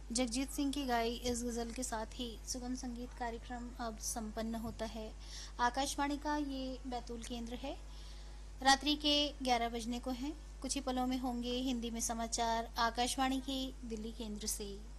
जगजीत सिंह की गाई इस गज़ल के साथ ही सुगम संगीत कार्यक्रम अब संपन्न होता है। आकाशवाणी का ये बैतूल केंद्र है। रात्रि के 11 बजने को हैं। कुछ ही पलों में होंगे हिंदी में समाचार आकाशवाणी की दिल्ली केंद्र से।